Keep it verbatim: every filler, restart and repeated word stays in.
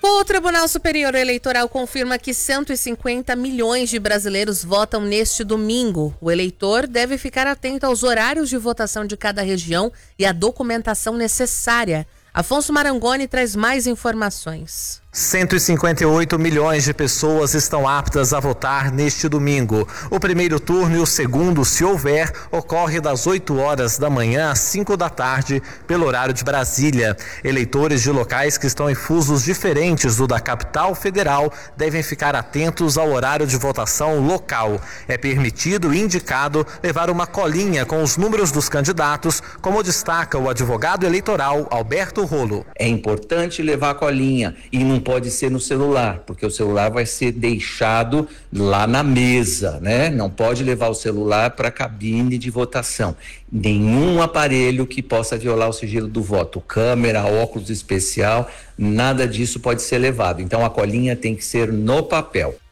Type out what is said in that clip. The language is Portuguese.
O Tribunal Superior Eleitoral confirma que cento e cinquenta milhões de brasileiros votam neste domingo. O eleitor deve ficar atento aos horários de votação de cada região e à documentação necessária. Afonso Marangoni traz mais informações. cento e cinquenta e oito milhões de pessoas estão aptas a votar neste domingo. O primeiro turno e o segundo, se houver, ocorre das oito horas da manhã às cinco da tarde, pelo horário de Brasília. Eleitores de locais que estão em fusos diferentes do da capital federal devem ficar atentos ao horário de votação local. É permitido e indicado levar uma colinha com os números dos candidatos, como destaca o advogado eleitoral Alberto Rolo. É importante levar a colinha e não pode ser no celular, porque o celular vai ser deixado lá na mesa, né? Não pode levar o celular para a cabine de votação. Nenhum aparelho que possa violar o sigilo do voto, câmera, óculos especial, nada disso pode ser levado. Então a colinha tem que ser no papel.